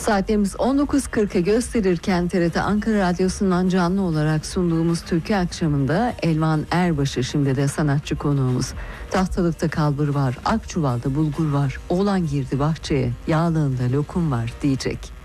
Saatlerimiz 19.40'ı gösterirken TRT Ankara Radyosu'ndan canlı olarak sunduğumuz Türkü Akşamı'nda Elvan Erbaşı şimdi de sanatçı konuğumuz. Tahtalıkta kalbur var, ak çuvalda bulgur var, oğlan girdi bahçeye, yağlığında lokum var diyecek.